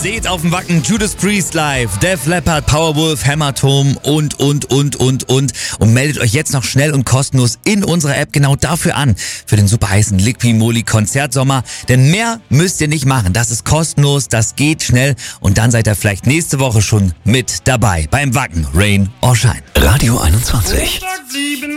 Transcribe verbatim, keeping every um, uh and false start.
Seht auf dem Wacken Judas Priest live, Def Leppard, Powerwolf, Hämatom und, und, und, und, und. Und meldet euch jetzt noch schnell und kostenlos in unserer App genau dafür an. Für den super heißen Liqui Moly Konzertsommer. Denn mehr müsst ihr nicht machen. Das ist kostenlos, das geht schnell. Und dann seid ihr vielleicht nächste Woche schon mit dabei beim Wacken Rain or Shine. Radio einundzwanzig.